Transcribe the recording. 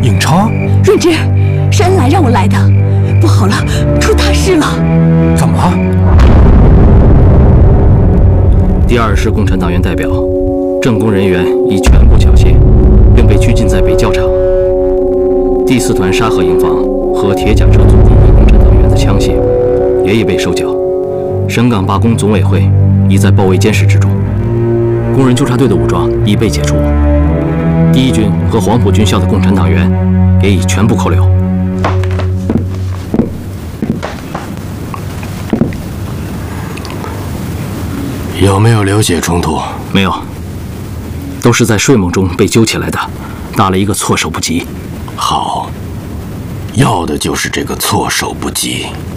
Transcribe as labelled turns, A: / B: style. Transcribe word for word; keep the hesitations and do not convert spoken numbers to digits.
A: 闵昌，
B: 润之，是恩来让我来的，不好了，出大事了！
A: 怎么了？
C: 第二师共产党员代表，政工人员已全部缴械，并被拘禁在北教场。第四团沙河营房和铁甲车组工会共产党员的枪械也已被收缴。省港罢工总委会已在包围监视之中，工人纠察队的武装已被解除。第一军和黄埔军校的共产党员也已全部扣留。
D: 有没有流血冲突？
C: 没有，都是在睡梦中被揪起来的，打了一个措手不及。
D: 好，要的就是这个措手不及。